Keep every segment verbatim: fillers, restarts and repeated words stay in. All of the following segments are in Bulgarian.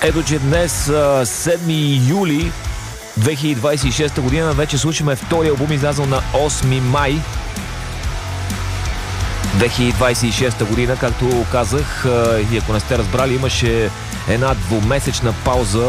Ето, че днес, седми юли две хиляди двадесет и шеста година, вече слушаме втория албум, излязъл на осми май две хиляди двадесет и шеста година. Както казах, и ако не сте разбрали, имаше една двумесечна пауза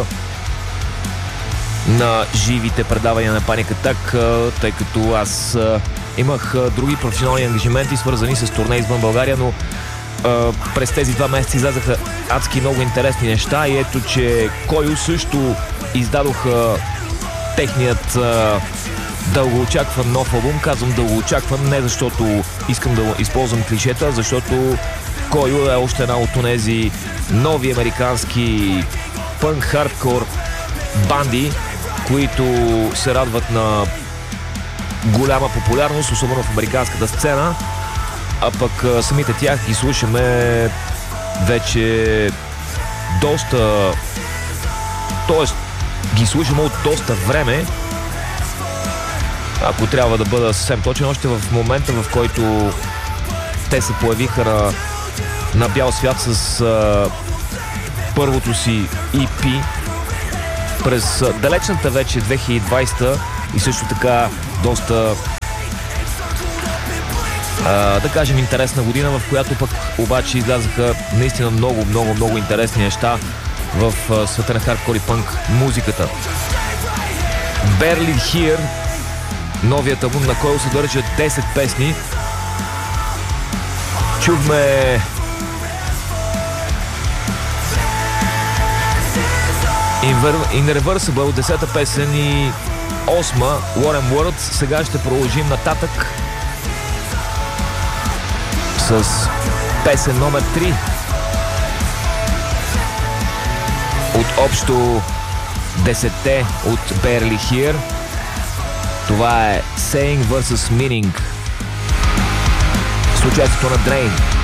на живите предавания на Panic Attack, тъй като аз имах други професионални ангажименти, свързани с турне извън България, но през тези два месеца излязаха адски много интересни неща и ето, че Койо също издадоха техният а, дългоочакван нов албум. Казвам дългоочакван не защото искам да използвам клишета, защото Койо е още една от тези нови американски пънк-хардкор банди, които се радват на голяма популярност, особено в американската сцена. А пък самите тях ги слушаме вече доста... Тоест, ги слушаме от доста време. Ако трябва да бъда съвсем точен, още в момента, в който те се появиха на, на бял свят с а, първото си и пи през а, далечната вече две хиляди и двадесета и също така доста... Uh, да кажем интересна година, в която пък обаче излязаха наистина много, много, много интересни неща в uh, света на хардкор и пънк музиката. Barely Here, новият албум на Койо, съдържа десет песни. Чухме Irreversible, десета песен, и осма War and Words. Сега ще продължим нататък с песен номер три от общо десетте от Barely Here. Това е Saying versus Meaning с участието на Drain.